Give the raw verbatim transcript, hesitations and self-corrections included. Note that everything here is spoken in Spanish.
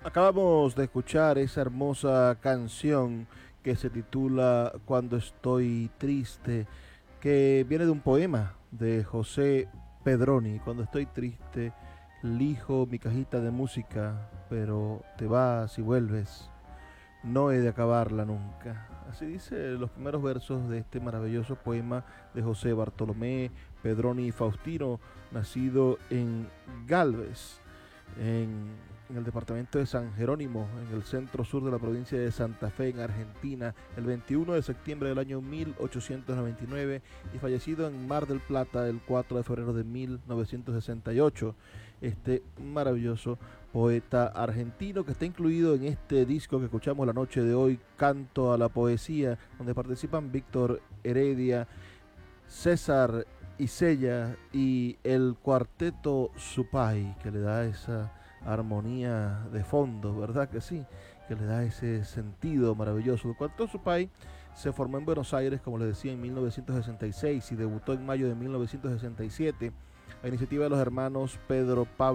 Acabamos de escuchar esa hermosa canción que se titula Cuando estoy triste, que viene de un poema de José Pedroni. Cuando estoy triste, lijo mi cajita de música, pero te vas y vuelves, no he de acabarla nunca. Así dice los primeros versos de este maravilloso poema de José Bartolomé Pedroni Faustino, nacido en Galvez, en, en el departamento de San Jerónimo, en el centro sur de la provincia de Santa Fe, en Argentina, el veintiuno de septiembre del año mil ochocientos noventa y nueve, y fallecido en Mar del Plata el cuatro de febrero de mil novecientos sesenta y ocho. Este maravilloso poeta argentino que está incluido en este disco que escuchamos la noche de hoy, Canto a la Poesía, donde participan Víctor Heredia, César Isella y el cuarteto Supay, que le da esa armonía de fondo, ¿verdad que sí? Que le da ese sentido maravilloso. El cuarteto Supay se formó en Buenos Aires, como les decía, en mil novecientos sesenta y seis y debutó en mayo de mil novecientos sesenta y siete a iniciativa de los hermanos Pedro Pablo